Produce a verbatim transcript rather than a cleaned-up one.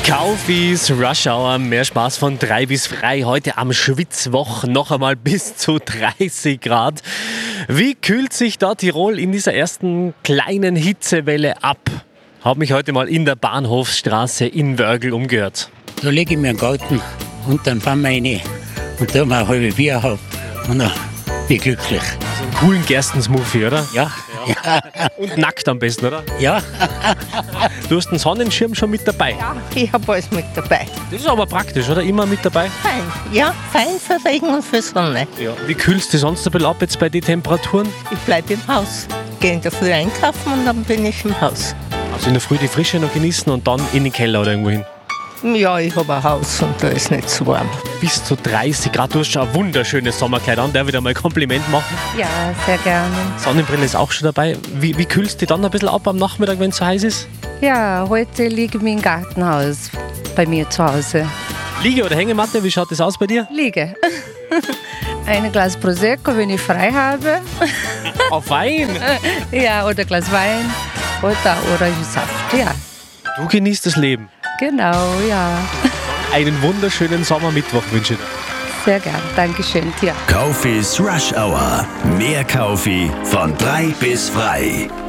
Kaufis Rush Hour, mehr Spaß von drei bis frei. Heute am Schwitzwoch noch einmal bis zu dreißig Grad. Wie kühlt sich da Tirol in dieser ersten kleinen Hitzewelle ab? Habe mich heute mal in der Bahnhofsstraße in Wörgl umgehört. Da lege ich mir einen Garten und dann fahren wir rein und da haben wir ein halbes Bier auf und dann bin ich glücklich. Also einen coolen Gerstensmoothie, oder? Ja. Ja. Und nackt am besten, oder? Ja. Du hast einen Sonnenschirm schon mit dabei. Ja, ich habe alles mit dabei. Das ist aber praktisch, oder? Immer mit dabei? Fein, ja, fein für Regen und für Sonne. Ja. Wie kühlst du sonst ein bisschen ab jetzt bei den Temperaturen? Ich bleibe im Haus. Gehe in der Früh einkaufen und dann bin ich im Haus. Also in der Früh die Frische noch genießen und dann in den Keller oder irgendwo hin. Ja, ich habe ein Haus und da ist nicht so warm. Bis zu dreißig Grad. Du hast schon ein wunderschönes Sommerkleid an. Darf ich dir mal ein Kompliment machen? Ja, sehr gerne. Sonnenbrille ist auch schon dabei. Wie, wie kühlst du dann ein bisschen ab am Nachmittag, wenn es so heiß ist? Ja, heute liege ich im Gartenhaus bei mir zu Hause. Liege oder Hängematte, wie schaut das aus bei dir? Liege. Ein Glas Prosecco, wenn ich frei habe. Auf Wein? Ja, oder ein Glas Wein oder Orangensaft. Ja, Du genießt das Leben. genau, ja. Einen wunderschönen Sommermittwoch wünsche ich dir. Sehr gern. Dankeschön. Ja. Kaufis Rush Hour. Mehr Kaufi von drei bis frei.